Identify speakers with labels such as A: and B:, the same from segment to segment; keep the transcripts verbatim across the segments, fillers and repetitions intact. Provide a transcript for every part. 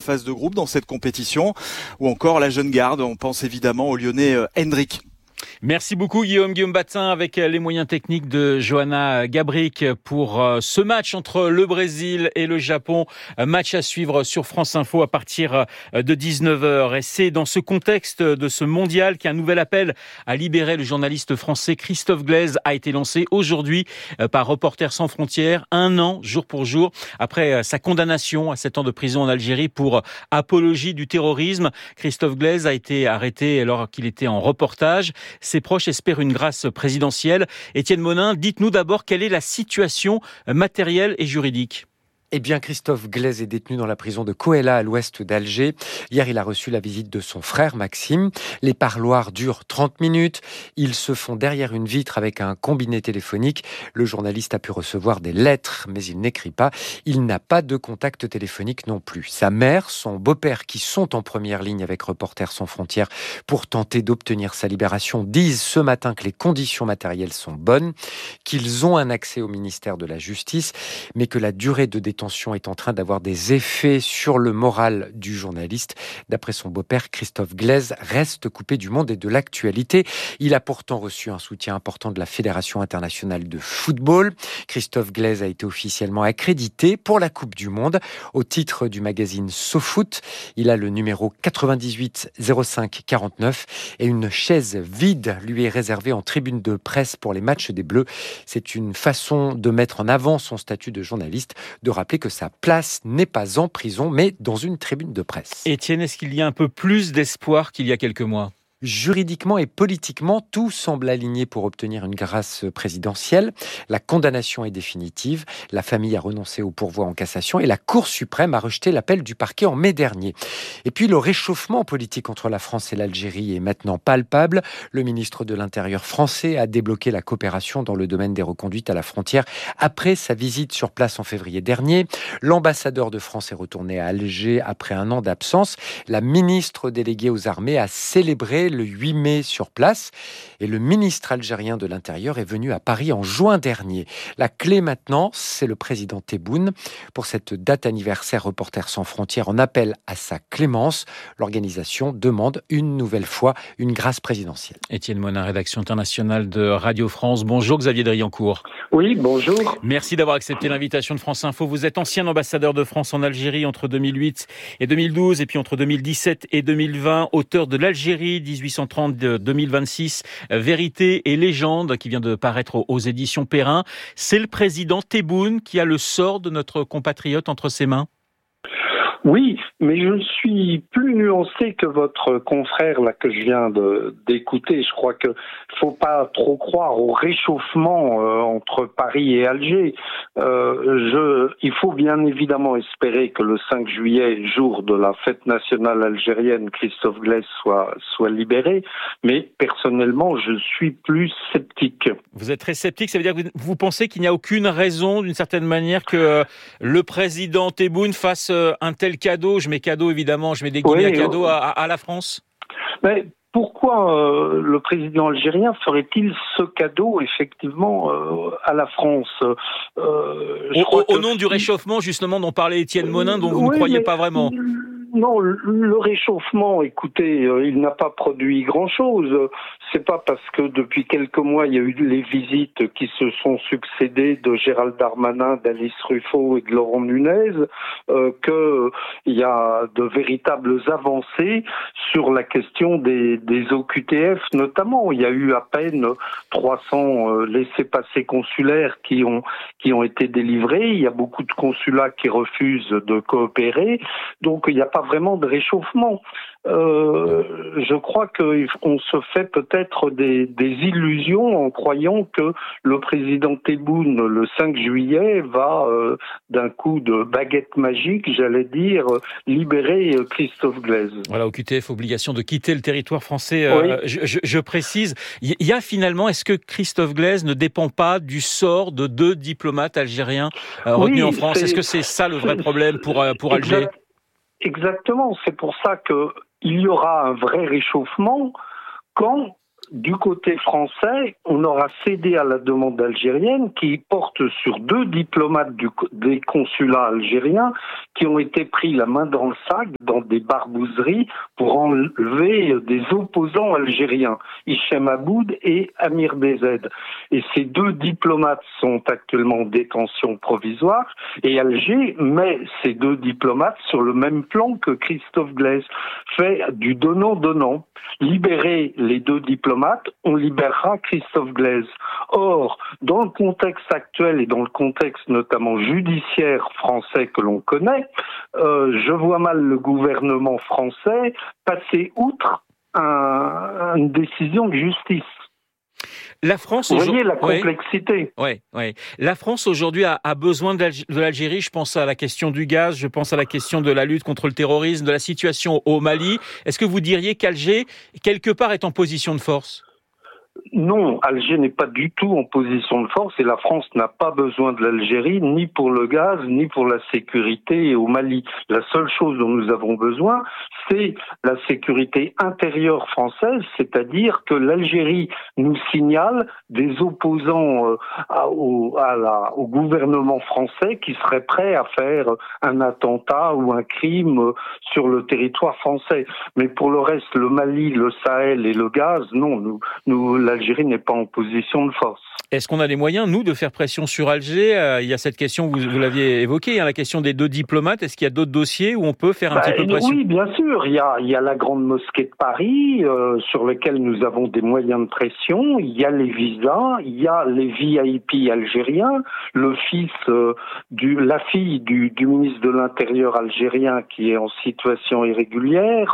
A: phase de groupe dans cette compétition, ou encore la jeune garde. On pense évidemment au Lyonnais Hendrick.
B: Merci beaucoup Guillaume, Guillaume Batin avec les moyens techniques de Johanna Gabrick pour ce match entre le Brésil et le Japon. Match à suivre sur France Info à partir de dix-neuf heures. Et c'est dans ce contexte de ce mondial qu'un nouvel appel à libérer le journaliste français Christophe Glaise a été lancé aujourd'hui par Reporters sans frontières, un an jour pour jour après sa condamnation à sept ans de prison en Algérie pour apologie du terrorisme. Christophe Glaise a été arrêté alors qu'il était en reportage. Ses proches espèrent une grâce présidentielle. Étienne Monin, dites-nous d'abord quelle est la situation matérielle et juridique.
C: Eh bien, Christophe Glaise est détenu dans la prison de Koella à l'ouest d'Alger. Hier, il a reçu la visite de son frère Maxime. Les parloirs durent trente minutes. Ils se font derrière une vitre avec un combiné téléphonique. Le journaliste a pu recevoir des lettres, mais il n'écrit pas. Il n'a pas de contact téléphonique non plus. Sa mère, son beau-père, qui sont en première ligne avec Reporters sans frontières pour tenter d'obtenir sa libération, disent ce matin que les conditions matérielles sont bonnes, qu'ils ont un accès au ministère de la Justice, mais que la durée de détention est en train d'avoir des effets sur le moral du journaliste. D'après son beau-père, Christophe Glaise reste coupé du monde et de l'actualité. Il a pourtant reçu un soutien important de la Fédération internationale de football. Christophe Glaise a été officiellement accrédité pour la Coupe du Monde. Au titre du magazine SoFoot, il a le numéro quatre-vingt-dix-huit zéro cinq quarante-neuf et une chaise vide lui est réservée en tribune de presse pour les matchs des Bleus. C'est une façon de mettre en avant son statut de journaliste, de rappeler que sa place n'est pas en prison, mais dans une tribune de presse.
B: Étienne, est-ce qu'il y a un peu plus d'espoir qu'il y a quelques mois ?
C: Juridiquement et politiquement, tout semble aligné pour obtenir une grâce présidentielle. La condamnation est définitive. La famille a renoncé au pourvoi en cassation et la Cour suprême a rejeté l'appel du parquet en mai dernier. Et puis, le réchauffement politique entre la France et l'Algérie est maintenant palpable. Le ministre de l'Intérieur français a débloqué la coopération dans le domaine des reconduites à la frontière après sa visite sur place en février dernier. L'ambassadeur de France est retourné à Alger après un an d'absence. La ministre déléguée aux armées a célébré le huit mai sur place et le ministre algérien de l'Intérieur est venu à Paris en juin dernier. La clé maintenant, c'est le président Tebboune. Pour cette date anniversaire, Reporters sans frontières en appelle à sa clémence. L'organisation demande une nouvelle fois une grâce présidentielle.
B: Étienne Monin, rédaction internationale de Radio France. Bonjour Xavier Driancourt.
D: Oui, bonjour.
B: Merci d'avoir accepté l'invitation de France Info. Vous êtes ancien ambassadeur de France en Algérie entre deux mille huit et deux mille douze et puis entre deux mille dix-sept et deux mille vingt, auteur de l'Algérie dix-huit cent trente à deux mille vingt-six, Vérité et légende, qui vient de paraître aux éditions Perrin. C'est le président Tebboune qui a le sort de notre compatriote entre ses mains ?
D: Oui, mais je suis plus nuancé que votre confrère là que je viens de, d'écouter. Je crois que faut pas trop croire au réchauffement euh, entre Paris et Alger. Euh, je, il faut bien évidemment espérer que le cinq juillet, jour de la fête nationale algérienne, Christophe Glaise soit soit libéré. Mais personnellement, je suis plus sceptique.
B: Vous êtes très sceptique, ça veut dire que vous pensez qu'il n'y a aucune raison, d'une certaine manière, que euh, le président Tebboune fasse euh, un tel cadeau, je mets cadeau évidemment, je mets des guillemets
D: oui,
B: à cadeau à, à la France.
D: Mais pourquoi euh, le président algérien ferait-il ce cadeau effectivement euh, à la France euh,
B: je au, crois au, que... au nom du réchauffement justement dont parlait Étienne Monin, dont vous oui, ne croyez pas vraiment.
D: Non, le réchauffement, écoutez, euh, il n'a pas produit grand-chose. C'est pas parce que depuis quelques mois, il y a eu les visites qui se sont succédées de Gérald Darmanin, d'Alice Ruffo et de Laurent Nunez euh, que il y a de véritables avancées sur la question des, des O Q T F notamment. Il y a eu à peine trois cents euh, laissez-passer consulaires qui ont qui ont été délivrés. Il y a beaucoup de consulats qui refusent de coopérer. Donc il n'y a pas vraiment de réchauffement. Euh, je crois qu'on se fait peut-être des, des illusions en croyant que le président Tebboune, le cinq juillet, va euh, d'un coup de baguette magique, j'allais dire, libérer Christophe Glaise.
B: Voilà, O Q T F, obligation de quitter le territoire français. Euh, oui. je, je, je précise, il y a finalement, est-ce que Christophe Glaise ne dépend pas du sort de deux diplomates algériens euh, retenus oui, en France ? Est-ce que c'est ça le vrai problème pour, pour Alger ?
D: Exact. Exactement, c'est pour ça qu'il y aura un vrai réchauffement quand du côté français, on aura cédé à la demande algérienne qui porte sur deux diplomates du, des consulats algériens qui ont été pris la main dans le sac dans des barbouzeries pour enlever des opposants algériens, Hichem Aboud et Amir Bezed. Et ces deux diplomates sont actuellement en détention provisoire et Alger met ces deux diplomates sur le même plan que Christophe Glaise, fait du donnant-donnant. Libérer les deux diplomates, on libérera Christophe Glaise. Or, dans le contexte actuel et dans le contexte notamment judiciaire français que l'on connaît, euh, je vois mal le gouvernement français passer outre un, une décision de justice.
B: La France,
D: Vous voyez la complexité.
B: Oui, oui, oui. La France aujourd'hui a, a besoin de l'Algérie. Je pense à la question du gaz, je pense à la question de la lutte contre le terrorisme, de la situation au Mali. Est-ce que vous diriez qu'Alger, quelque part, est en position de force ?
D: Non, Alger n'est pas du tout en position de force et la France n'a pas besoin de l'Algérie ni pour le gaz ni pour la sécurité au Mali. La seule chose dont nous avons besoin, c'est la sécurité intérieure française, c'est-à-dire que l'Algérie nous signale des opposants euh, à, au, à la, au gouvernement français qui seraient prêts à faire un attentat ou un crime euh, sur le territoire français. Mais pour le reste, le Mali, le Sahel et le gaz, non, nous, nous l'Algérie n'est pas en position de force.
B: Est-ce qu'on a les moyens, nous, de faire pression sur Alger ? euh, Il y a cette question, vous, vous l'aviez évoquée, hein, la question des deux diplomates. Est-ce qu'il y a d'autres dossiers où on peut faire un
D: bah,
B: petit peu pression ?
D: Oui, bien sûr. Il y a, il y a la Grande Mosquée de Paris, euh, sur laquelle nous avons des moyens de pression. Il y a les visas, il y a les V I P algériens, le fils, euh, du, la fille du, du ministre de l'Intérieur algérien qui est en situation irrégulière,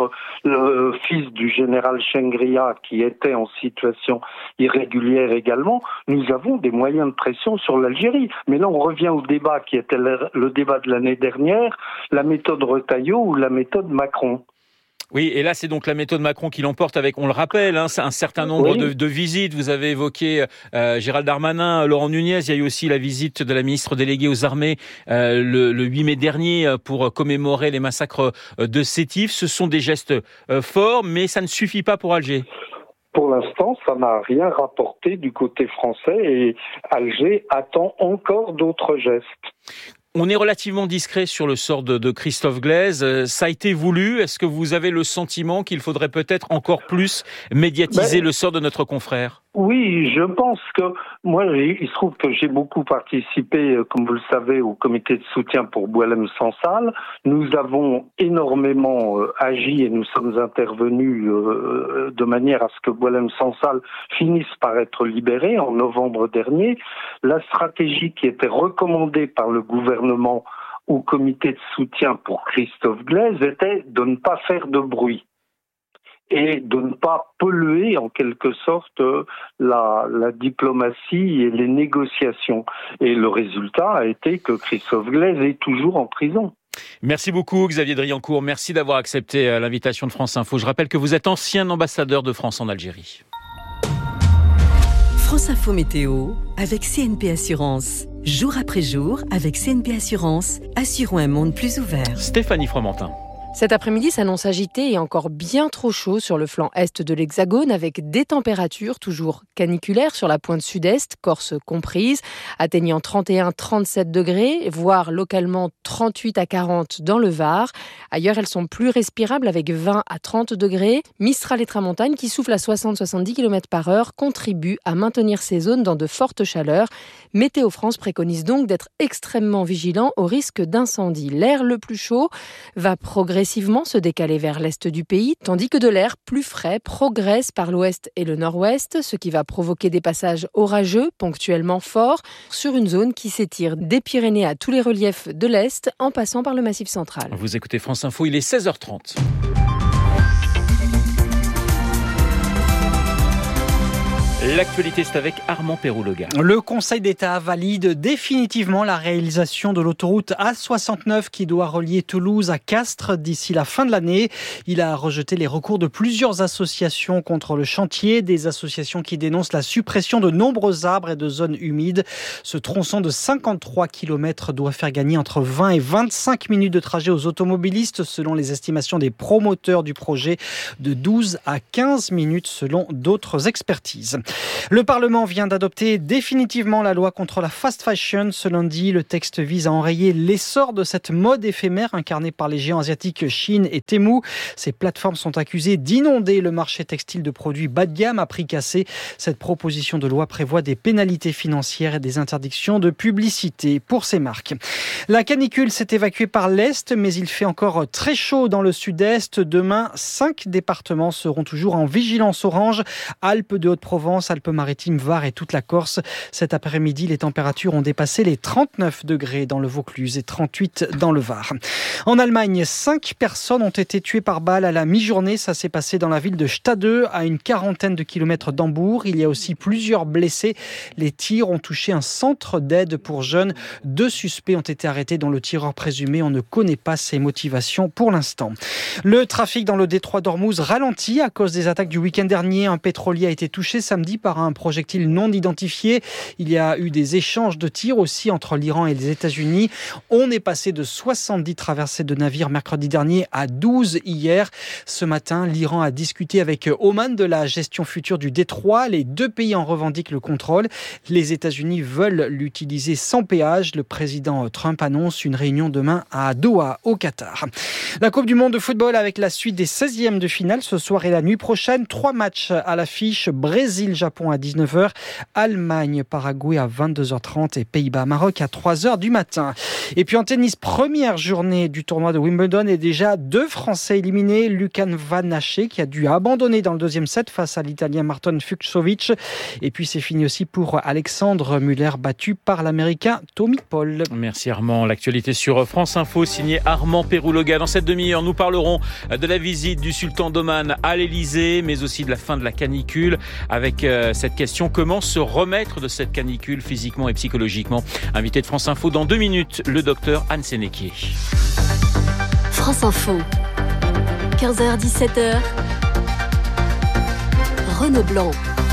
D: le fils du général Chengria qui était en situation irrégulière également. Nous avons des moyens de pression sur l'Algérie. Mais là, on revient au débat qui était le, le débat de l'année dernière, la méthode Retailleau ou la méthode Macron.
B: Oui, et là, c'est donc la méthode Macron qui l'emporte avec, on le rappelle, hein, un certain nombre oui. de, de visites. Vous avez évoqué euh, Gérald Darmanin, Laurent Nunez. Il y a eu aussi la visite de la ministre déléguée aux armées euh, le, le huit mai dernier pour commémorer les massacres de Sétif. Ce sont des gestes euh, forts, mais ça ne suffit pas pour Alger.
D: Pour l'instant, ça n'a rien rapporté du côté français et Alger attend encore d'autres gestes.
B: On est relativement discret sur le sort de, de Christophe Glaise. Ça a été voulu. Est-ce que vous avez le sentiment qu'il faudrait peut-être encore plus médiatiser ben, le sort de notre confrère ?
D: Oui, je pense que moi, il se trouve que j'ai beaucoup participé, comme vous le savez, au comité de soutien pour Boualem Sansal. Nous avons énormément euh, agi et nous sommes intervenus euh, de manière à ce que Boualem Sansal finisse par être libéré en novembre dernier. La stratégie qui était recommandée par le gouvernement au comité de soutien pour Christophe Glaise était de ne pas faire de bruit et de ne pas polluer en quelque sorte la, la diplomatie et les négociations. Et le résultat a été que Christophe Glaise est toujours en prison.
B: Merci beaucoup Xavier Driancourt, merci d'avoir accepté l'invitation de France Info. Je rappelle que vous êtes ancien ambassadeur de France en Algérie.
E: France Info Météo avec C N P Assurance. Jour après jour, avec C N P Assurance, assurons un monde plus ouvert.
B: Stéphanie Fromentin.
F: Cet après-midi s'annonce agité et encore bien trop chaud sur le flanc est de l'Hexagone avec des températures toujours caniculaires sur la pointe sud-est, Corse comprise, atteignant trente et un à trente-sept degrés, voire localement trente-huit à quarante dans le Var. Ailleurs, elles sont plus respirables avec vingt à trente degrés. Mistral et tramontagne qui soufflent à soixante à soixante-dix kilomètres par heure contribuent à maintenir ces zones dans de fortes chaleurs. Météo France préconise donc d'être extrêmement vigilant au risque d'incendie. L'air le plus chaud va progresser progressivement se décaler vers l'est du pays, tandis que de l'air plus frais progresse par l'ouest et le nord-ouest, ce qui va provoquer des passages orageux, ponctuellement forts, sur une zone qui s'étire des Pyrénées à tous les reliefs de l'est, en passant par le Massif central.
B: Vous écoutez France Info, il est seize heures trente. L'actualité, c'est avec Armand Pérouloga.
G: Le Conseil d'État valide définitivement la réalisation de l'autoroute A soixante-neuf qui doit relier Toulouse à Castres d'ici la fin de l'année. Il a rejeté les recours de plusieurs associations contre le chantier, des associations qui dénoncent la suppression de nombreux arbres et de zones humides. Ce tronçon de cinquante-trois kilomètres doit faire gagner entre vingt et vingt-cinq minutes de trajet aux automobilistes selon les estimations des promoteurs du projet, de douze à quinze minutes selon d'autres expertises. Le Parlement vient d'adopter définitivement la loi contre la fast fashion. Ce lundi, le texte vise à enrayer l'essor de cette mode éphémère incarnée par les géants asiatiques Shein et Temu. Ces plateformes sont accusées d'inonder le marché textile de produits bas de gamme à prix cassé. Cette proposition de loi prévoit des pénalités financières et des interdictions de publicité pour ces marques. La canicule s'est évacuée par l'Est, mais il fait encore très chaud dans le Sud-Est. Demain, cinq départements seront toujours en vigilance orange. Alpes de Haute-Provence, Alpes-Maritimes, Var et toute la Corse. Cet après-midi, les températures ont dépassé les trente-neuf degrés dans le Vaucluse et trente-huit dans le Var. En Allemagne, cinq personnes ont été tuées par balle à la mi-journée. Ça s'est passé dans la ville de Stade, à une quarantaine de kilomètres d'Hambourg. Il y a aussi plusieurs blessés. Les tirs ont touché un centre d'aide pour jeunes. Deux suspects ont été arrêtés, dont le tireur présumé. On ne connaît pas ses motivations pour l'instant. Le trafic dans le détroit d'Ormuz ralentit à cause des attaques du week-end dernier. Un pétrolier a été touché samedi par un projectile non identifié. Il y a eu des échanges de tirs aussi entre l'Iran et les États-Unis. On est passé de soixante-dix traversées de navires mercredi dernier à douze hier. Ce matin, l'Iran a discuté avec Oman de la gestion future du détroit. Les deux pays en revendiquent le contrôle. Les États-Unis veulent l'utiliser sans péage. Le président Trump annonce une réunion demain à Doha, au Qatar. La Coupe du monde de football avec la suite des seizièmes de finale ce soir et la nuit prochaine. Trois matchs à l'affiche. Brésil-Japon à dix-neuf heures, Allemagne-Paraguay à vingt-deux heures trente et Pays-Bas-Maroc à trois heures du matin. Et puis en tennis, première journée du tournoi de Wimbledon et déjà deux Français éliminés. Lucan Van Hache qui a dû abandonner dans le deuxième set face à l'Italien Marton Fucsovics. Et puis c'est fini aussi pour Alexandre Muller, battu par l'Américain Tommy Paul.
B: Merci Armand. L'actualité sur France Info, signé Armand Pérouloga. Dans cette demi-heure, nous parlerons de la visite du sultan d'Oman à l'Elysée, mais aussi de la fin de la canicule, avec euh, cette question: comment se remettre de cette canicule physiquement et psychologiquement? Invité de France Info dans deux minutes, le docteur Anne Sénéquier.
H: France Info, quinze heures dix-sept heures, Renaud Blanc.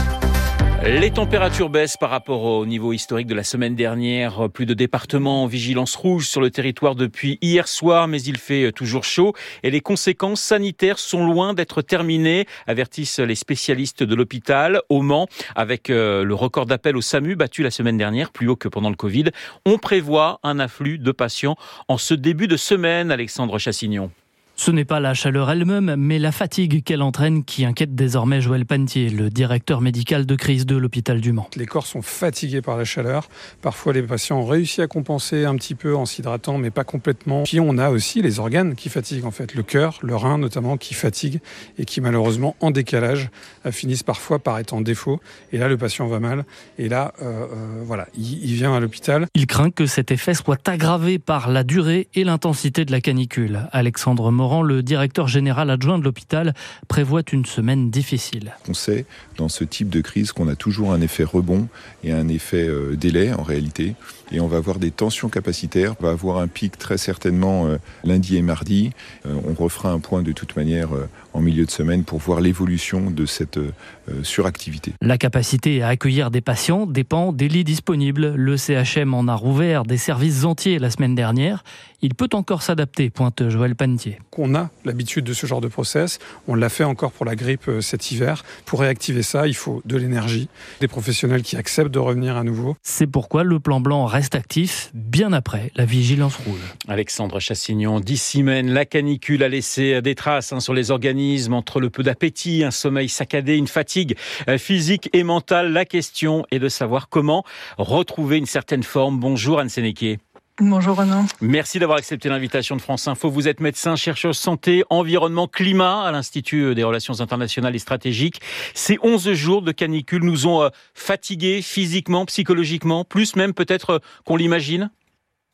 B: Les températures baissent par rapport au niveau historique de la semaine dernière. Plus de départements en vigilance rouge sur le territoire depuis hier soir, mais il fait toujours chaud et les conséquences sanitaires sont loin d'être terminées, avertissent les spécialistes de l'hôpital. Au Mans, avec le record d'appel au SAMU battu la semaine dernière, plus haut que pendant le Covid, on prévoit un afflux de patients en ce début de semaine. Alexandre Chassignon.
I: Ce n'est pas la chaleur elle-même, mais la fatigue qu'elle entraîne qui inquiète désormais Joël Panetier, le directeur médical de crise de l'hôpital du Mans.
J: Les corps sont fatigués par la chaleur. Parfois, les patients ont réussi à compenser un petit peu en s'hydratant, mais pas complètement. Puis on a aussi les organes qui fatiguent, en fait. Le cœur, le rein notamment, qui fatiguent et qui malheureusement, en décalage, finissent parfois par être en défaut. Et là, le patient va mal. Et là, euh, euh, voilà, il, il vient à l'hôpital.
I: Il craint que cet effet soit aggravé par la durée et l'intensité de la canicule. Alexandre Morand, le directeur général adjoint de l'hôpital, prévoit une semaine difficile.
K: On sait dans ce type de crise qu'on a toujours un effet rebond et un effet euh, délai en réalité. Et on va avoir des tensions capacitaires. On va avoir un pic très certainement euh, lundi et mardi. Euh, on refera un point de toute manière euh, en milieu de semaine pour voir l'évolution de cette euh, suractivité.
I: La capacité à accueillir des patients dépend des lits disponibles. Le C H M en a rouvert des services entiers la semaine dernière. Il peut encore s'adapter, pointe Joël Panetier.
J: On a l'habitude de ce genre de process. On l'a fait encore pour la grippe cet hiver. Pour réactiver ça, il faut de l'énergie, des professionnels qui acceptent de revenir à nouveau.
I: C'est pourquoi le plan blanc reste actif bien après la vigilance rouge.
B: Alexandre Chassignon, dix semaines, la canicule a laissé des traces hein, sur les organismes, entre le peu d'appétit, un sommeil saccadé, une fatigue physique et mentale. La question est de savoir comment retrouver une certaine forme. Bonjour Anne Sénéquier.
L: Bonjour Renaud.
B: Merci d'avoir accepté l'invitation de France Info. Vous êtes médecin, chercheur santé, environnement, climat à l'Institut des relations internationales et stratégiques. Ces onze jours de canicule nous ont fatigués physiquement, psychologiquement, plus même peut-être qu'on l'imagine ?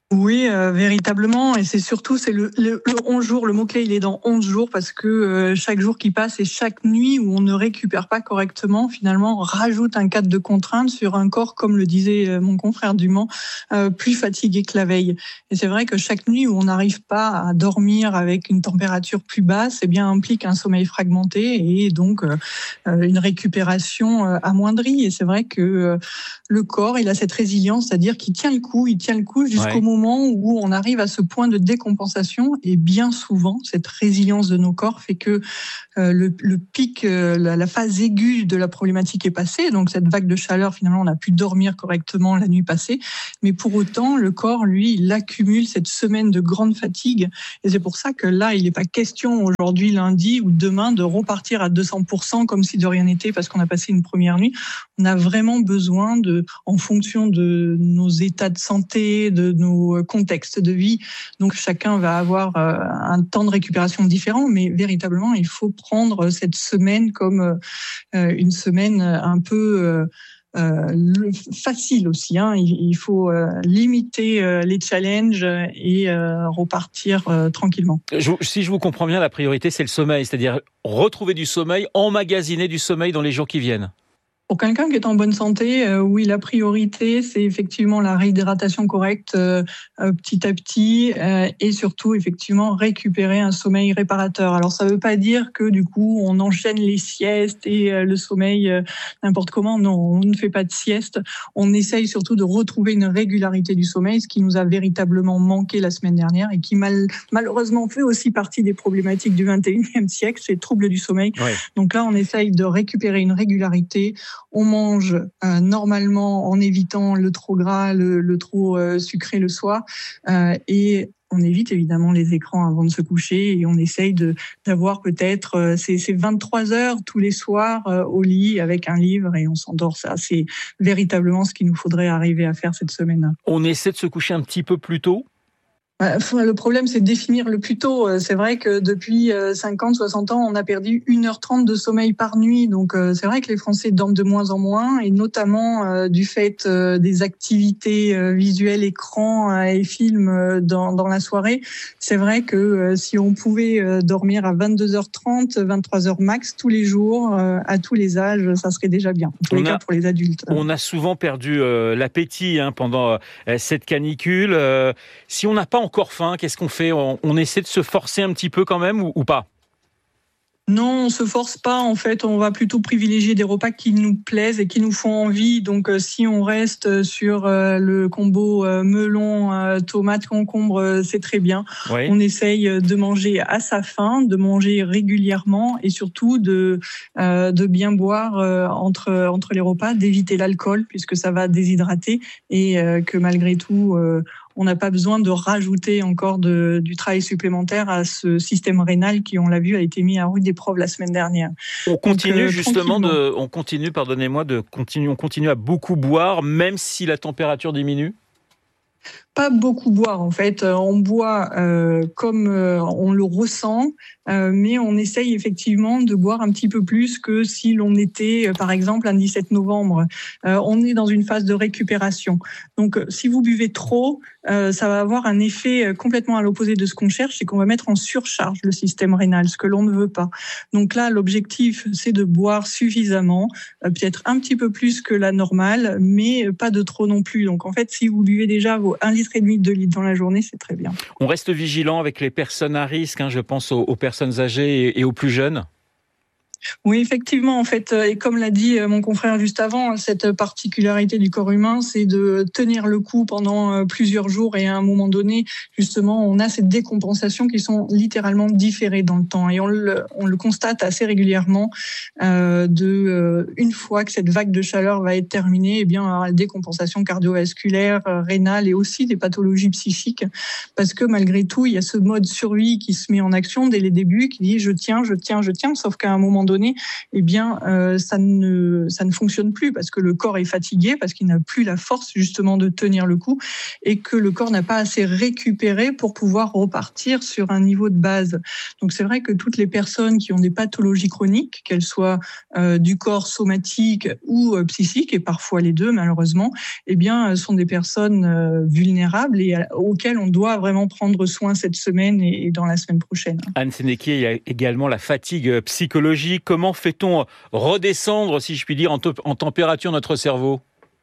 L: Oui, euh, véritablement, et c'est surtout c'est le, le, le onze jours, le mot-clé il est dans onze jours parce que euh, chaque jour qui passe et chaque nuit où on ne récupère pas correctement, finalement, rajoute un cadre de contrainte sur un corps, comme le disait euh, mon confrère Dumont, euh, plus fatigué que la veille. Et c'est vrai que chaque nuit où on n'arrive pas à dormir avec une température plus basse, eh bien implique un sommeil fragmenté et donc euh, une récupération euh, amoindrie. Et c'est vrai que euh, le corps, il a cette résilience, c'est-à-dire qu'il tient le coup, il tient le coup jusqu'au ouais. moment où on arrive à ce point de décompensation. Et bien souvent, cette résilience de nos corps fait que euh, le, le pic, euh, la, la phase aiguë de la problématique est passée. Donc cette vague de chaleur, finalement, on a pu dormir correctement la nuit passée. Mais pour autant, le corps, lui, il accumule cette semaine de grande fatigue. Et c'est pour ça que là, il n'est pas question aujourd'hui, lundi ou demain, de repartir à deux cents pour cent comme si de rien n'était parce qu'on a passé une première nuit. On a vraiment besoin de, en fonction de nos états de santé, de nos contexte de vie. Donc chacun va avoir euh, un temps de récupération différent, mais véritablement, il faut prendre cette semaine comme euh, une semaine un peu euh, euh, facile aussi. Hein. Il, il faut euh, limiter euh, les challenges et euh, repartir euh, tranquillement.
B: Je, si je vous comprends bien, la priorité, c'est le sommeil, c'est-à-dire retrouver du sommeil, emmagasiner du sommeil dans les jours qui viennent.
L: Pour quelqu'un qui est en bonne santé, euh, oui, la priorité, c'est effectivement la réhydratation correcte euh, euh, petit à petit euh, et surtout, effectivement, récupérer un sommeil réparateur. Alors, ça ne veut pas dire que, du coup, on enchaîne les siestes et euh, le sommeil euh, n'importe comment. Non, on ne fait pas de sieste. On essaye surtout de retrouver une régularité du sommeil, ce qui nous a véritablement manqué la semaine dernière et qui, mal, malheureusement, fait aussi partie des problématiques du vingt et unième siècle, c'est les troubles du sommeil. Ouais. Donc là, on essaye de récupérer une régularité. On mange euh, normalement en évitant le trop gras, le, le trop euh, sucré le soir euh, et on évite évidemment les écrans avant de se coucher et on essaye de, d'avoir peut-être euh, ces, ces vingt-trois heures tous les soirs euh, au lit avec un livre et on s'endort. Ça, c'est véritablement ce qu'il nous faudrait arriver à faire cette semaine.
B: On essaie de se coucher un petit peu plus tôt ?
L: Le problème, c'est de définir le plus tôt. C'est vrai que depuis cinquante, soixante ans, on a perdu une heure trente de sommeil par nuit. Donc, c'est vrai que les Français dorment de moins en moins, et notamment du fait des activités visuelles, écrans et films dans, dans la soirée. C'est vrai que si on pouvait dormir à vingt-deux heures trente, vingt-trois heures max tous les jours, à tous les âges, ça serait déjà bien. En tous les cas, pour les adultes.
B: On a souvent perdu euh, l'appétit hein, pendant euh, cette canicule. Euh, si on n'a pas encore faim, qu'est-ce qu'on fait ? on, on essaie de se forcer un petit peu quand même ou, ou pas ?
L: Non, on se force pas. En fait, on va plutôt privilégier des repas qui nous plaisent et qui nous font envie. Donc, euh, si on reste sur euh, le combo euh, melon, euh, tomate, concombre, euh, c'est très bien. Oui. On essaye de manger à sa faim, de manger régulièrement et surtout de euh, de bien boire euh, entre entre les repas, d'éviter l'alcool puisque ça va déshydrater et euh, que malgré tout euh, on n'a pas besoin de rajouter encore de, du travail supplémentaire à ce système rénal qui, on l'a vu, a été mis à rude épreuve la semaine dernière.
B: On continue Donc, euh, justement de, on continue, pardonnez-moi, de continuer, on continue à beaucoup boire, même si la température diminue.
L: Pas beaucoup boire en fait, on boit euh, comme euh, on le ressent, euh, mais on essaye effectivement de boire un petit peu plus que si l'on était euh, par exemple un dix-sept novembre. Euh, on est dans une phase de récupération. Donc si vous buvez trop, euh, ça va avoir un effet complètement à l'opposé de ce qu'on cherche, c'est qu'on va mettre en surcharge le système rénal, ce que l'on ne veut pas. Donc là, l'objectif, c'est de boire suffisamment, euh, peut-être un petit peu plus que la normale, mais pas de trop non plus. Donc en fait, si vous buvez déjà vos un litre et demi, deux litres dans la journée, c'est très bien.
B: On reste vigilant avec les personnes à risque, hein, je pense aux, aux personnes âgées et, et aux plus jeunes.
L: Oui, effectivement, en fait, et comme l'a dit mon confrère juste avant, cette particularité du corps humain, c'est de tenir le coup pendant plusieurs jours et à un moment donné, justement, on a ces décompensations qui sont littéralement différées dans le temps et on le, on le constate assez régulièrement euh, de euh, une fois que cette vague de chaleur va être terminée, eh bien, on aura la décompensation cardiovasculaire, euh, rénale et aussi des pathologies psychiques parce que malgré tout, il y a ce mode survie qui se met en action dès les débuts qui dit je tiens, je tiens, je tiens, sauf qu'à un moment donné, donné, eh bien, euh, ça ne ça ne fonctionne plus parce que le corps est fatigué, parce qu'il n'a plus la force justement de tenir le coup et que le corps n'a pas assez récupéré pour pouvoir repartir sur un niveau de base. Donc c'est vrai que toutes les personnes qui ont des pathologies chroniques, qu'elles soient euh, du corps somatique ou euh, psychique, et parfois les deux malheureusement, eh bien, sont des personnes euh, vulnérables et à, auxquelles on doit vraiment prendre soin cette semaine et, et dans la semaine prochaine.
B: Anne Sénéquier, il y a également la fatigue psychologique. Comment fait-on redescendre, si je puis dire, en, to- en température notre cerveau ?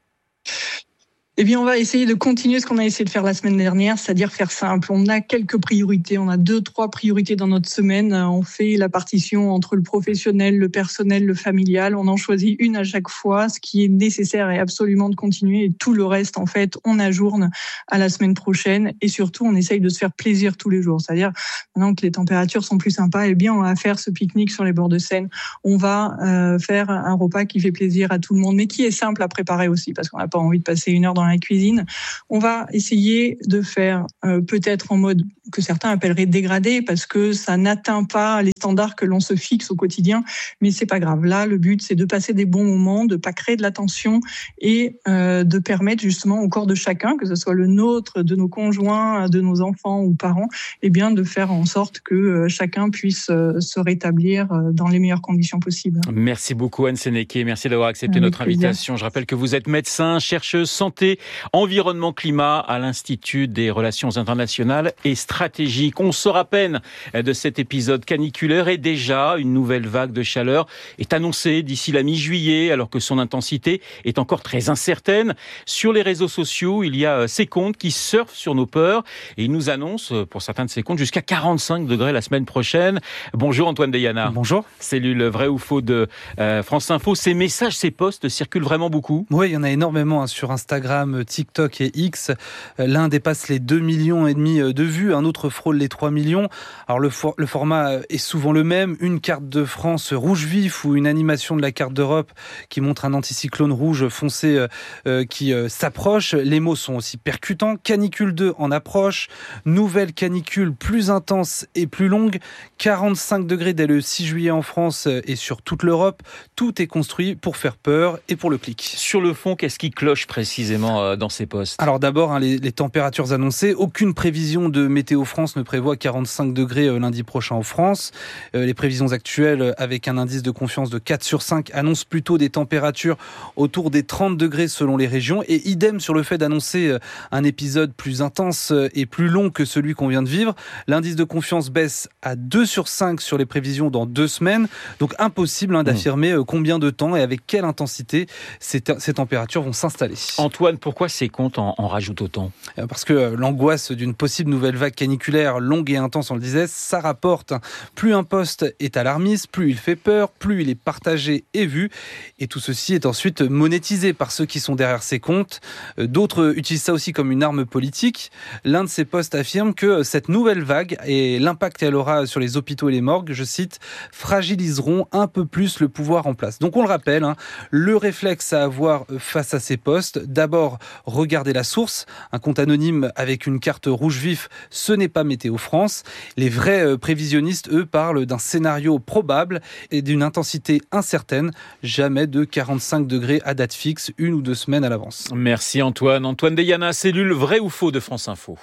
L: Eh bien, on va essayer de continuer ce qu'on a essayé de faire la semaine dernière, c'est-à-dire faire simple. On a quelques priorités, on a deux, trois priorités dans notre semaine. On fait la partition entre le professionnel, le personnel, le familial. On en choisit une à chaque fois. Ce qui est nécessaire est absolument de continuer et tout le reste, en fait, on ajourne à la semaine prochaine. Et surtout, on essaye de se faire plaisir tous les jours. C'est-à-dire, maintenant que les températures sont plus sympas, eh bien, on va faire ce pique-nique sur les bords de Seine. On va euh, faire un repas qui fait plaisir à tout le monde, mais qui est simple à préparer aussi, parce qu'on n'a pas envie de passer une heure dans dans la cuisine. On va essayer de faire euh, peut-être en mode que certains appelleraient dégradé parce que ça n'atteint pas les standards que l'on se fixe au quotidien, mais c'est pas grave. Là, le but, c'est de passer des bons moments, de pas créer de la tension et euh, de permettre justement au corps de chacun, que ce soit le nôtre, de nos conjoints, de nos enfants ou parents, eh bien de faire en sorte que euh, chacun puisse euh, se rétablir euh, dans les meilleures conditions possibles.
B: Merci beaucoup Anne Sénéquier, merci d'avoir accepté Avec notre plaisir. invitation. Je rappelle que vous êtes médecin, chercheuse santé, environnement, climat à l'Institut des relations internationales et stratégiques. On sort à peine de cet épisode caniculaire et déjà une nouvelle vague de chaleur est annoncée d'ici la mi-juillet alors que son intensité est encore très incertaine. Sur les réseaux sociaux, il y a ces comptes qui surfent sur nos peurs et ils nous annoncent, pour certains de ces comptes, jusqu'à quarante-cinq degrés la semaine prochaine. Bonjour Antoine Deyana.
M: Bonjour.
B: Cellule vrai ou faux de euh, France Info. Ces messages, ces posts circulent vraiment beaucoup.
M: Oui, il y en a énormément hein, sur Instagram, TikTok et X. L'un dépasse les deux millions et demi de vues, un autre frôle les trois millions. Alors le, for- le format est souvent le même, une carte de France rouge vif ou une animation de la carte d'Europe qui montre un anticyclone rouge foncé euh, qui euh, s'approche. Les mots sont aussi percutants. Canicule deux en approche, nouvelle canicule plus intense et plus longue, quarante-cinq degrés dès le six juillet en France et sur toute l'Europe. Tout est construit pour faire peur et pour le clic.
B: Sur le fond, qu'est-ce qui cloche précisément dans ces posts ?
M: Alors d'abord, hein, les, les températures annoncées. Aucune prévision de Météo France ne prévoit quarante-cinq degrés lundi prochain en France. Euh, les prévisions actuelles, avec un indice de confiance de quatre sur cinq, annoncent plutôt des températures autour des trente degrés selon les régions. Et idem sur le fait d'annoncer un épisode plus intense et plus long que celui qu'on vient de vivre. L'indice de confiance baisse à deux sur cinq sur les prévisions dans deux semaines. Donc impossible hein, d'affirmer mmh. combien de temps et avec quelle intensité ces, te- ces températures vont s'installer.
B: Antoine, pourquoi ces comptes en, en rajoutent autant ?
M: Parce que l'angoisse d'une possible nouvelle vague caniculaire longue et intense, on le disait, ça rapporte. Plus un post est alarmiste, plus il fait peur, plus il est partagé et vu. Et tout ceci est ensuite monétisé par ceux qui sont derrière ces comptes. D'autres utilisent ça aussi comme une arme politique. L'un de ces posts affirme que cette nouvelle vague et l'impact qu'elle aura sur les hôpitaux et les morgues, je cite, fragiliseront un peu plus le pouvoir en place. Donc on le rappelle, hein, le réflexe à avoir face à ces posts, d'abord regarder la source. Un compte anonyme avec une carte rouge vif, ce n'est pas Météo France. Les vrais prévisionnistes, eux, parlent d'un scénario probable et d'une intensité incertaine. Jamais de quarante-cinq degrés à date fixe, une ou deux semaines à l'avance.
B: Merci Antoine. Antoine Deyana, cellule vrai ou faux de France Info.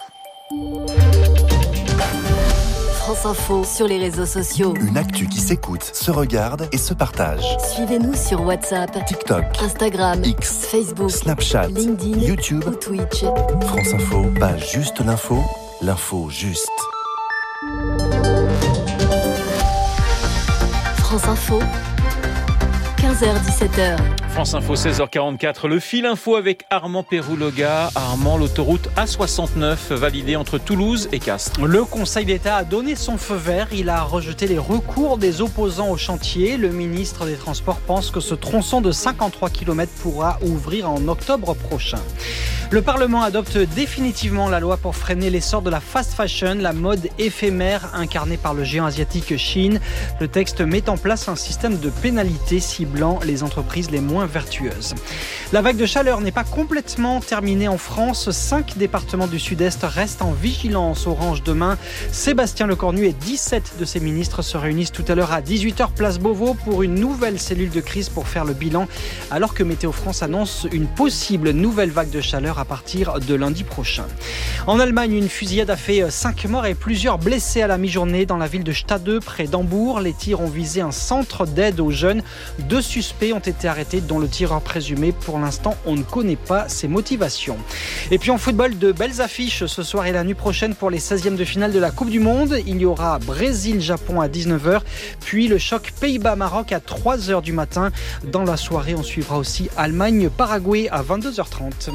H: France Info sur les réseaux sociaux.
N: Une actu qui s'écoute, se regarde et se partage.
H: Suivez-nous sur WhatsApp,
N: TikTok,
H: Instagram,
N: X,
H: Facebook,
N: Snapchat,
H: LinkedIn,
N: YouTube
H: ou Twitch.
N: France Info, pas juste l'info, l'info juste.
H: France Info, quinze heures dix-sept heures.
B: France Info, seize heures quarante-quatre. Le fil info avec Armand Pérouloga. Armand, l'autoroute A soixante-neuf validée entre Toulouse et Castres.
G: Le Conseil d'État a donné son feu vert. Il a rejeté les recours des opposants au chantier. Le ministre des Transports pense que ce tronçon de cinquante-trois kilomètres pourra ouvrir en octobre prochain. Le Parlement adopte définitivement la loi pour freiner l'essor de la fast fashion, la mode éphémère incarnée par le géant asiatique Shein. Le texte met en place un système de pénalités ciblant les entreprises les moins vertueuse. La vague de chaleur n'est pas complètement terminée en France. Cinq départements du sud-est restent en vigilance orange demain. Sébastien Lecornu et dix-sept de ses ministres se réunissent tout à l'heure à dix-huit heures place Beauvau pour une nouvelle cellule de crise pour faire le bilan, alors que Météo France annonce une possible nouvelle vague de chaleur à partir de lundi prochain. En Allemagne, une fusillade a fait cinq morts et plusieurs blessés à la mi-journée dans la ville de Stade, près d'Hambourg. Les tirs ont visé un centre d'aide aux jeunes. Deux suspects ont été arrêtés, dont le tireur présumé. Pour l'instant, on ne connaît pas ses motivations. Et puis en football, de belles affiches ce soir et la nuit prochaine pour les seizièmes de finale de la Coupe du Monde. Il y aura Brésil-Japon à dix-neuf heures, puis le choc Pays-Bas-Maroc à trois heures du matin. Dans la soirée, on suivra aussi Allemagne-Paraguay à vingt-deux heures trente.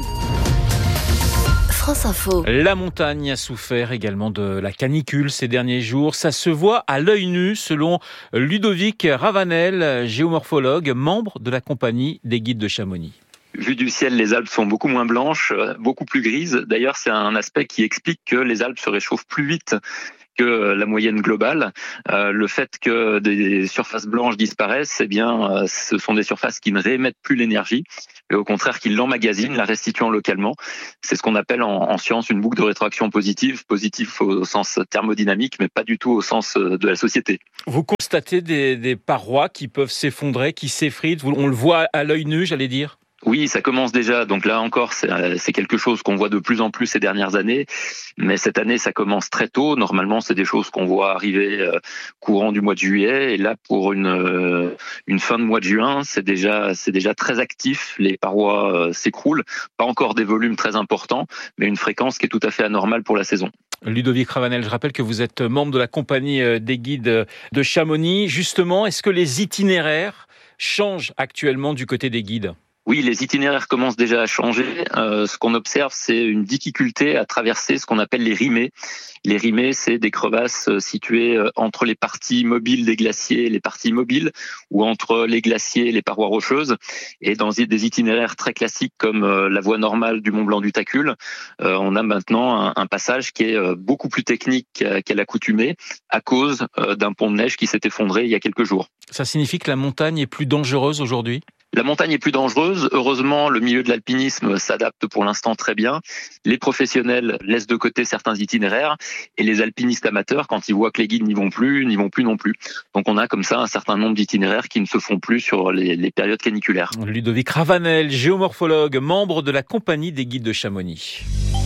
H: France Info.
B: La montagne a souffert également de la canicule ces derniers jours. Ça se voit à l'œil nu, selon Ludovic Ravanel, géomorphologue, membre de la compagnie des guides de Chamonix.
O: Vu du ciel, les Alpes sont beaucoup moins blanches, beaucoup plus grises. D'ailleurs, c'est un aspect qui explique que les Alpes se réchauffent plus vite que la moyenne globale. Euh, le fait que des surfaces blanches disparaissent, eh bien, euh, ce sont des surfaces qui ne réémettent plus l'énergie, et au contraire qui l'emmagasinent, la restituant localement. C'est ce qu'on appelle en, en science une boucle de rétroaction positive, positive au sens thermodynamique, mais pas du tout au sens de la société.
B: Vous constatez des, des parois qui peuvent s'effondrer, qui s'effritent, on le voit à l'œil nu, j'allais dire ?
O: Oui, ça commence déjà. Donc là encore, c'est, c'est quelque chose qu'on voit de plus en plus ces dernières années. Mais cette année, ça commence très tôt. Normalement, c'est des choses qu'on voit arriver euh, courant du mois de juillet. Et là, pour une euh, une fin de mois de juin, c'est déjà c'est déjà très actif. Les parois euh, s'écroulent. Pas encore des volumes très importants, mais une fréquence qui est tout à fait anormale pour la saison.
B: Ludovic Ravanel, je rappelle que vous êtes membre de la compagnie des guides de Chamonix. Justement, est-ce que les itinéraires changent actuellement du côté des guides ?
O: Oui, les itinéraires commencent déjà à changer. Euh, ce qu'on observe, c'est une difficulté à traverser ce qu'on appelle les rimés. Les rimés, c'est des crevasses situées entre les parties mobiles des glaciers et les parties immobiles, ou entre les glaciers et les parois rocheuses. Et dans des itinéraires très classiques comme la voie normale du Mont Blanc du Tacul, euh, on a maintenant un, un passage qui est beaucoup plus technique qu'à l'accoutumée à cause d'un pont de neige qui s'est effondré il y a quelques jours.
B: Ça signifie que la montagne est plus dangereuse aujourd'hui ?
O: La montagne est plus dangereuse. Heureusement, le milieu de l'alpinisme s'adapte pour l'instant très bien. Les professionnels laissent de côté certains itinéraires et les alpinistes amateurs, quand ils voient que les guides n'y vont plus, n'y vont plus non plus. Donc on a comme ça un certain nombre d'itinéraires qui ne se font plus sur les, les périodes caniculaires.
B: Ludovic Ravanel, géomorphologue, membre de la compagnie des guides de Chamonix.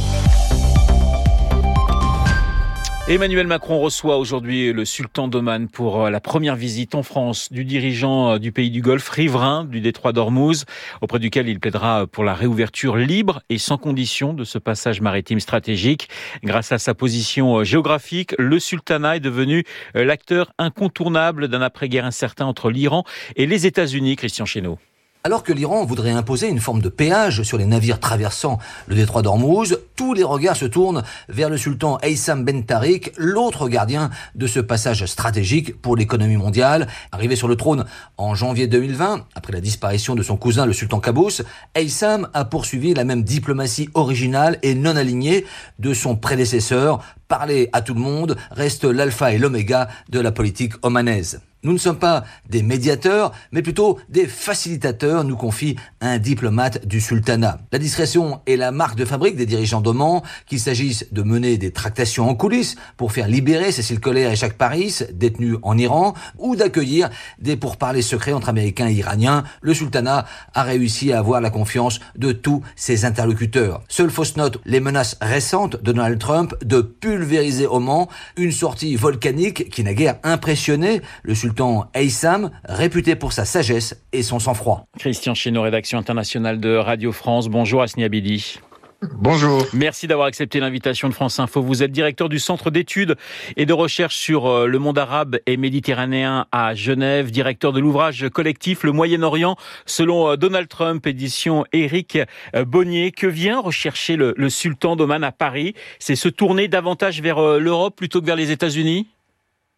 B: Emmanuel Macron reçoit aujourd'hui le sultan d'Oman pour la première visite en France du dirigeant du pays du Golfe, riverain du détroit d'Ormuz, auprès duquel il plaidera pour la réouverture libre et sans condition de ce passage maritime stratégique. Grâce à sa position géographique, le sultanat est devenu l'acteur incontournable d'un après-guerre incertain entre l'Iran et les États-Unis. Christian Chesneau.
P: Alors que l'Iran voudrait imposer une forme de péage sur les navires traversant le détroit d'Ormuz, tous les regards se tournent vers le sultan Haytham Ben Tariq, l'autre gardien de ce passage stratégique pour l'économie mondiale. Arrivé sur le trône en janvier deux mille vingt, après la disparition de son cousin le sultan Qaboos, Haytham a poursuivi la même diplomatie originale et non alignée de son prédécesseur. Parler à tout le monde reste l'alpha et l'oméga de la politique omanaise. Nous ne sommes pas des médiateurs, mais plutôt des facilitateurs, nous confie un diplomate du sultanat. La discrétion est la marque de fabrique des dirigeants d'Oman, qu'il s'agisse de mener des tractations en coulisses pour faire libérer Cécile Colère et Jacques Paris, détenus en Iran, ou d'accueillir des pourparlers secrets entre Américains et Iraniens. Le sultanat a réussi à avoir la confiance de tous ses interlocuteurs. Seule fausse note, les menaces récentes de Donald Trump de pulvériser Oman, une sortie volcanique qui n'a guère impressionné le sultan Haytham, réputé pour sa sagesse et son sang-froid.
B: Christian Chesneau, rédaction internationale de Radio France. Bonjour Asni Abidi.
Q: Bonjour.
B: Merci d'avoir accepté l'invitation de France Info. Vous êtes directeur du Centre d'études et de recherche sur le monde arabe et méditerranéen à Genève, directeur de l'ouvrage collectif Le Moyen-Orient selon Donald Trump, édition Éric Bonnier. Que vient rechercher le, le sultan d'Oman à Paris ? C'est se tourner davantage vers l'Europe plutôt que vers les États-Unis ?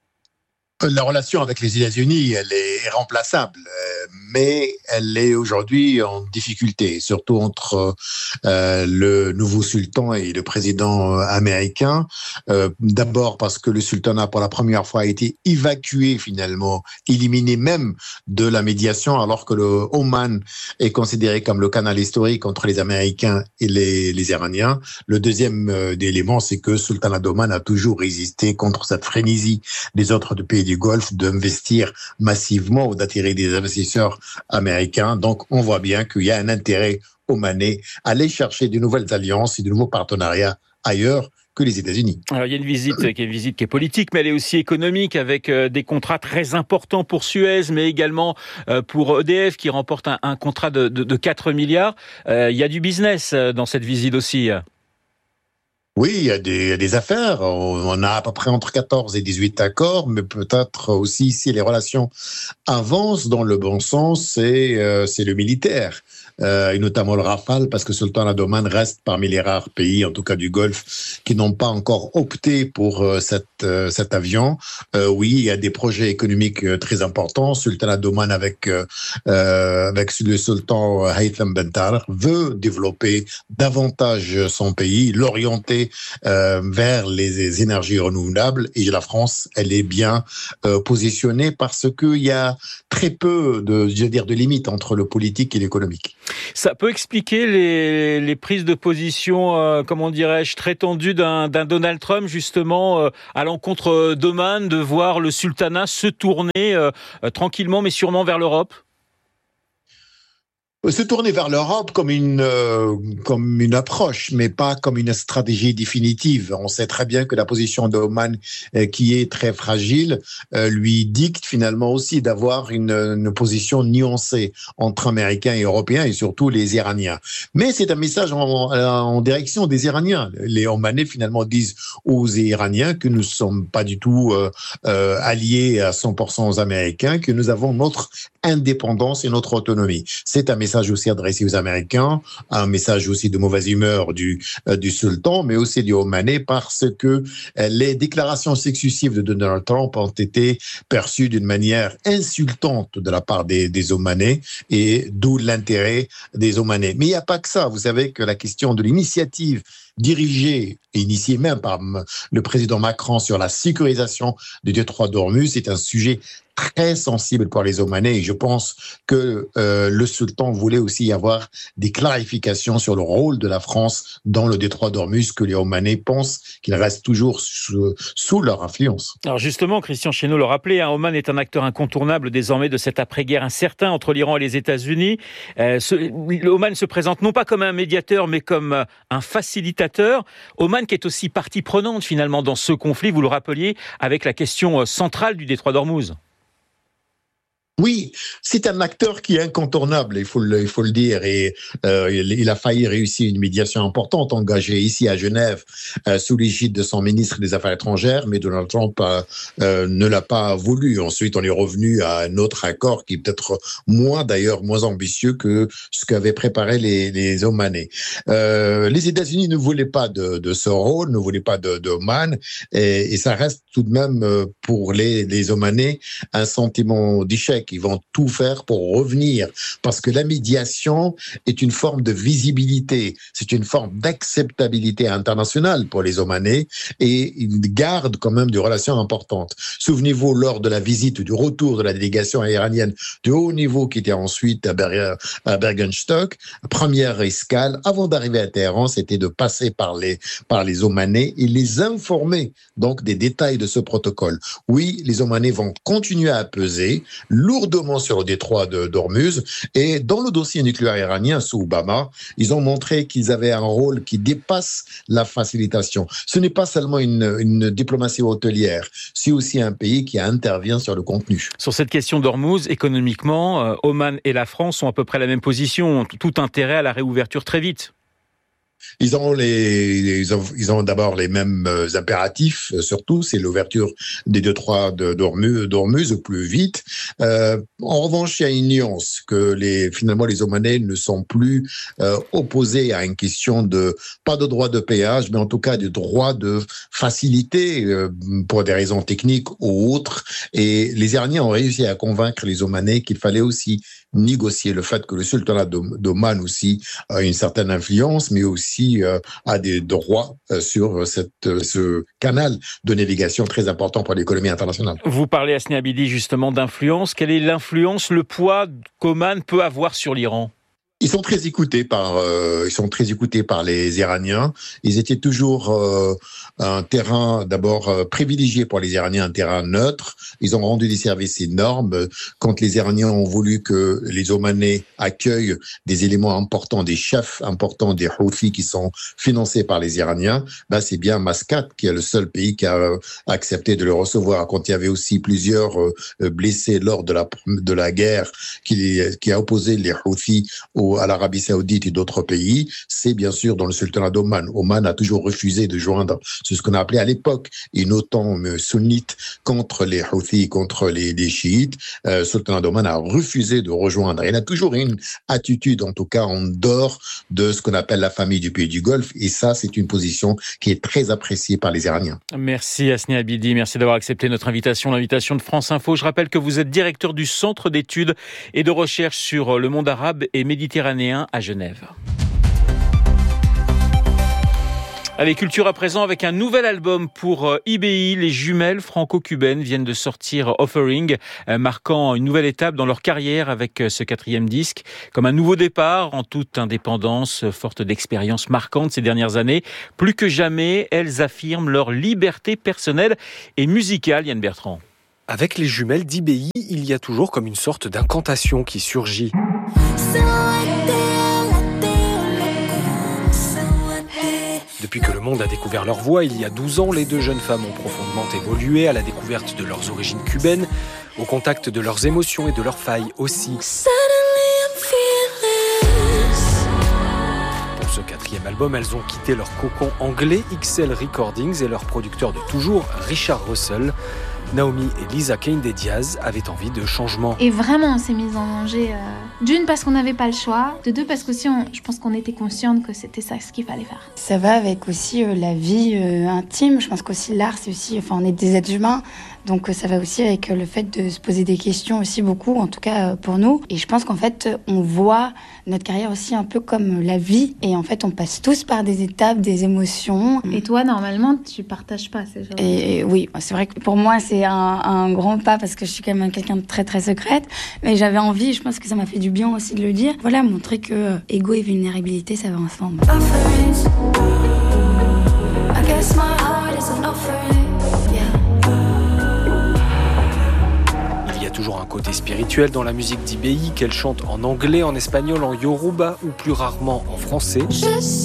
Q: La relation avec les États-Unis, elle est irremplaçable, mais elle est aujourd'hui en difficulté, surtout entre euh, le nouveau sultan et le président américain. Euh, d'abord parce que le sultanat, pour la première fois, a été évacué finalement, éliminé même de la médiation, alors que le Oman est considéré comme le canal historique entre les Américains et les, les Iraniens. Le deuxième euh, élément, c'est que le sultanat d'Oman a toujours résisté contre cette frénésie des autres pays du Golfe d'investir massivement ou d'attirer des investisseurs américains. Donc, on voit bien qu'il y a un intérêt omanais à aller chercher de nouvelles alliances et de nouveaux partenariats ailleurs que les États-Unis.
B: Alors, il y a une visite qui est une visite qui est politique, mais elle est aussi économique, avec euh, des contrats très importants pour Suez, mais également euh, pour E D F qui remporte un, un contrat de, de, de quatre milliards. Euh, il y a du business dans cette visite aussi.
Q: Oui, il y a des, il y a des affaires. On a à peu près entre quatorze et dix-huit accords, mais peut-être aussi si les relations avancent dans le bon sens, c'est, euh, c'est le militaire. Euh, et notamment le Rafale, parce que Sultanat d'Oman reste parmi les rares pays, en tout cas du Golfe, qui n'ont pas encore opté pour euh, cette, euh, cet avion. Euh, oui, il y a des projets économiques euh, très importants. Sultanat d'Oman, avec, euh, avec le sultan Haytham Ben Tarikh, veut développer davantage son pays, l'orienter euh, vers les énergies renouvelables. Et la France, elle est bien euh, positionnée parce qu'il y a très peu de, je veux dire, de limites entre le politique et l'économique.
B: Ça peut expliquer les, les prises de position, euh, comment dirais-je, très tendues d'un, d'un Donald Trump, justement, euh, à l'encontre d'Oman, de voir le sultanat se tourner euh, euh, tranquillement, mais sûrement vers l'Europe?
Q: Se tourner vers l'Europe comme une euh, comme une approche, mais pas comme une stratégie définitive. On sait très bien que la position d'Oman, euh, qui est très fragile, euh, lui dicte finalement aussi d'avoir une, une position nuancée entre Américains et Européens, et surtout les Iraniens. Mais c'est un message en, en direction des Iraniens. Les Omanais finalement disent aux Iraniens que nous ne sommes pas du tout euh, euh, alliés à cent pour cent aux Américains, que nous avons notre indépendance et notre autonomie. C'est un message aussi adressé aux Américains, un message aussi de mauvaise humeur du, euh, du sultan, mais aussi du Omanais, parce que euh, les déclarations successives de Donald Trump ont été perçues d'une manière insultante de la part des, des Omanais, et d'où l'intérêt des Omanais. Mais il n'y a pas que ça. Vous savez que la question de l'initiative dirigée et initiée même par le président Macron sur la sécurisation du détroit d'Ormuz, c'est un sujet très sensible pour les Omanais, et je pense que euh, le sultan voulait aussi y avoir des clarifications sur le rôle de la France dans le détroit d'Ormuz, que les Omanais pensent qu'il reste toujours sous, sous leur influence.
B: Alors justement, Christian Chesneau le rappelait, hein, Oman est un acteur incontournable désormais de cette après-guerre incertain entre l'Iran et les États-Unis. Euh, ce, Oman se présente non pas comme un médiateur, mais comme un facilitateur. Oman qui est aussi partie prenante finalement dans ce conflit, vous le rappeliez, avec la question centrale du détroit d'Ormuz.
Q: Oui, c'est un acteur qui est incontournable, il faut le, il faut le dire, et euh, il, il a failli réussir une médiation importante engagée ici à Genève euh, sous l'égide de son ministre des Affaires étrangères, mais Donald Trump euh, euh, ne l'a pas voulu. Ensuite, on est revenu à un autre accord qui est peut-être moins, d'ailleurs, moins ambitieux que ce qu'avaient préparé les, les Omanais. Euh, les États-Unis ne voulaient pas de, de ce rôle, ne voulaient pas de, de Oman, et, et ça reste tout de même pour les, les Omanais un sentiment d'échec. Ils vont tout faire pour revenir, parce que la médiation est une forme de visibilité, c'est une forme d'acceptabilité internationale pour les Omanais, et ils gardent quand même des relations importantes. Souvenez-vous, lors de la visite du retour de la délégation iranienne de haut niveau qui était ensuite à, Ber- à Bergenstock, première escale, avant d'arriver à Téhéran, c'était de passer par les, par les Omanais et les informer donc des détails de ce protocole. Oui, les Omanais vont continuer à peser lourdement sur le détroit de, d'Ormuz, et dans le dossier nucléaire iranien sous Obama, ils ont montré qu'ils avaient un rôle qui dépasse la facilitation. Ce n'est pas seulement une, une diplomatie hôtelière, c'est aussi un pays qui intervient sur le contenu.
B: Sur cette question d'Ormuz, économiquement, euh, Oman et la France ont à peu près la même position, ont tout intérêt à la réouverture très vite.
Q: Ils ont les, ils ont, ils ont d'abord les mêmes impératifs, surtout, c'est l'ouverture des détroits de d'Ormuz, d'Ormuz au plus vite. Euh, en revanche, il y a une nuance que les, finalement, les Omanais ne sont plus euh, opposés à une question de, pas de droit de péage, mais en tout cas de droit de facilité euh, pour des raisons techniques ou autres. Et les Iraniens ont réussi à convaincre les Omanais qu'il fallait aussi négocier le fait que le sultanat d'Oman aussi a une certaine influence, mais aussi euh, a des droits euh, sur cette, euh, ce canal de navigation très important pour l'économie internationale.
B: Vous parlez, Hasni Abidi, justement d'influence. Quelle est l'influence, le poids qu'Oman peut avoir sur l'Iran ?
Q: Ils sont très écoutés par, euh, ils sont très écoutés par les Iraniens. Ils étaient toujours euh, un terrain d'abord euh, privilégié pour les Iraniens, un terrain neutre. Ils ont rendu des services énormes. Quand les Iraniens ont voulu que les Omanais accueillent des éléments importants, des chefs importants des Houthis qui sont financés par les Iraniens, ben c'est bien Mascate qui est le seul pays qui a euh, accepté de le recevoir. Quand il y avait aussi plusieurs euh, blessés lors de la de la guerre qui qui a opposé les Houthis aux à l'Arabie Saoudite et d'autres pays, c'est bien sûr dans le sultanat d'Oman. Oman a toujours refusé de joindre ce qu'on a appelé à l'époque une OTAN sunnite contre les Houthis, contre les, les chiites. Euh, le sultanat d'Oman a refusé de rejoindre. Il a toujours une attitude, en tout cas en dehors de ce qu'on appelle la famille du pays du Golfe, et ça, c'est une position qui est très appréciée par les Iraniens.
B: Merci Hasni Abidi, merci d'avoir accepté notre invitation, l'invitation de France Info. Je rappelle que vous êtes directeur du Centre d'études et de recherche sur le monde arabe et méditerranéen à Genève. Allez, culture à présent avec un nouvel album pour I B I. Les jumelles franco-cubaines viennent de sortir Offering, marquant une nouvelle étape dans leur carrière avec ce quatrième disque. Comme un nouveau départ, en toute indépendance, forte d'expériences marquantes ces dernières années. Plus que jamais, elles affirment leur liberté personnelle et musicale, Yann Bertrand.
C: Avec les jumelles d'I B I, il y a toujours comme une sorte d'incantation qui surgit. Depuis que le monde a découvert leur voix, il y a douze ans, les deux jeunes femmes ont profondément évolué à la découverte de leurs origines cubaines, au contact de leurs émotions et de leurs failles aussi. Pour ce quatrième album, elles ont quitté leur cocon anglais X L Recordings et leur producteur de toujours, Richard Russell. Naomi et Lisa Keinde-Diaz avaient envie de changement.
R: Et vraiment, on s'est mis en danger. Euh, d'une, parce qu'on n'avait pas le choix. De deux, parce qu'aussi, on, je pense qu'on était consciente que c'était ça ce qu'il fallait faire.
S: Ça va avec aussi euh, la vie euh, intime. Je pense qu'aussi l'art, c'est aussi... Enfin, on est des êtres humains. Donc ça va aussi avec le fait de se poser des questions aussi beaucoup, en tout cas pour nous. Et je pense qu'en fait, on voit notre carrière aussi un peu comme la vie. Et en fait, on passe tous par des étapes, des émotions.
R: Et toi, normalement, tu partages pas ces genres.
S: Et, et oui, c'est vrai que pour moi, c'est un, un grand pas parce que je suis quand même quelqu'un de très très secrète. Mais j'avais envie, je pense que ça m'a fait du bien aussi de le dire. Voilà, montrer que ego et vulnérabilité, ça va ensemble.
C: Il y a toujours un côté spirituel dans la musique d'I B I, qu'elle chante en anglais, en espagnol, en yoruba ou plus rarement en français.